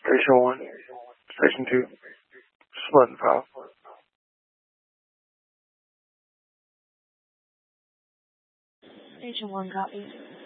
Station 1. Station 2. Split and file. Station 1, copy.